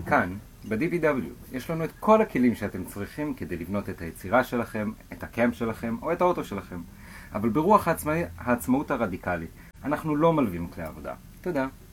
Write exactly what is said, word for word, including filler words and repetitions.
כאן, ב-די וי דאבליו, יש לנו את כל הכלים שאתם צריכים כדי לבנות את היצירה שלכם, את הקאמפ שלכם או את האוטו שלכם. אבל ברוח העצמא... העצמאות הרדיקלית, אנחנו לא מלווים כלי עבודה. תודה.